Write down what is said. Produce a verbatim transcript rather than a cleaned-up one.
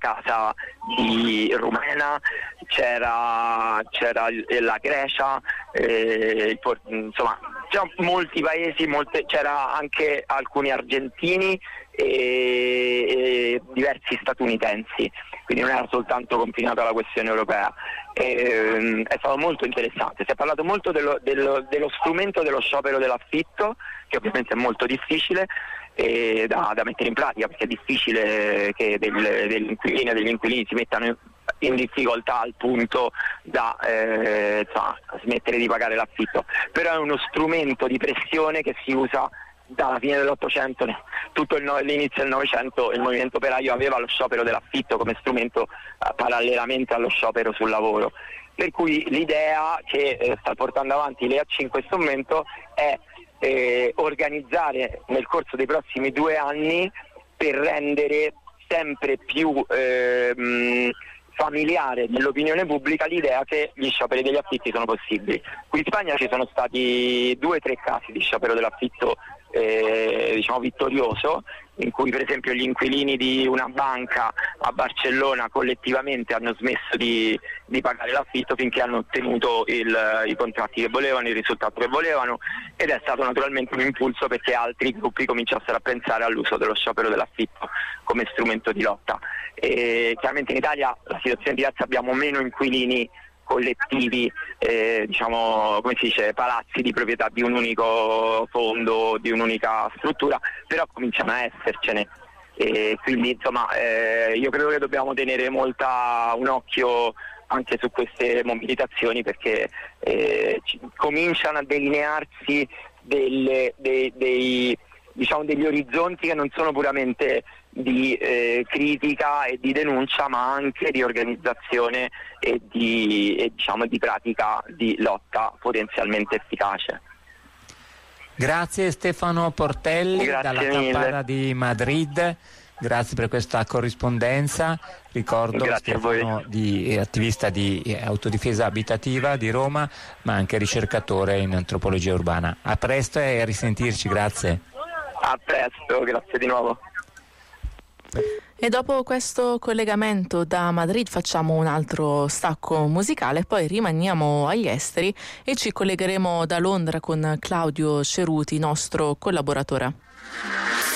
casa di rumena, c'era, c'era la Grecia, eh, insomma c'erano molti paesi, molte, c'era anche alcuni argentini e, e diversi statunitensi, quindi non era soltanto confinato alla questione europea. E, è stato molto interessante, si è parlato molto dello, dello, dello strumento dello sciopero dell'affitto, che ovviamente è molto difficile e da, da mettere in pratica, perché è difficile che del, degli inquilini e degli inquilini si mettano in, in difficoltà al punto da eh, insomma, smettere di pagare l'affitto, però è uno strumento di pressione che si usa dalla fine dell'Ottocento, tutto il no, l'inizio del Novecento. Il movimento operaio aveva lo sciopero dell'affitto come strumento eh, parallelamente allo sciopero sul lavoro, per cui l'idea che eh, sta portando avanti l'E A C in questo momento è eh, organizzare nel corso dei prossimi due anni per rendere sempre più eh, mh, familiare nell'opinione pubblica l'idea che gli scioperi degli affitti sono possibili. Qui in Spagna ci sono stati due o tre casi di sciopero dell'affitto eh, diciamo vittorioso, in cui per esempio gli inquilini di una banca a Barcellona collettivamente hanno smesso di, di pagare l'affitto finché hanno ottenuto il, i contratti che volevano, il risultato che volevano, ed è stato naturalmente un impulso perché altri gruppi cominciassero a pensare all'uso dello sciopero dell'affitto come strumento di lotta. E chiaramente in Italia la situazione è diversa, abbiamo meno inquilini collettivi, eh, diciamo come si dice, palazzi di proprietà di un unico fondo, di un'unica struttura, però cominciano a essercene, e quindi insomma eh, io credo che dobbiamo tenere molta un occhio anche su queste mobilitazioni, perché eh, ci, cominciano a delinearsi delle, dei, dei, diciamo, degli orizzonti che non sono puramente di eh, critica e di denuncia, ma anche di organizzazione e di, e, diciamo, di pratica di lotta potenzialmente efficace. Grazie Stefano Portelli. Grazie dalla mille. Campana di Madrid. Grazie per questa corrispondenza. Ricordo Grazie Stefano, di, eh, attivista di eh, autodifesa abitativa di Roma, ma anche ricercatore in antropologia urbana. A presto e a risentirci, grazie. A presto, grazie di nuovo. E dopo questo collegamento da Madrid facciamo un altro stacco musicale, poi rimaniamo agli esteri e ci collegheremo da Londra con Claudio Ceruti, nostro collaboratore.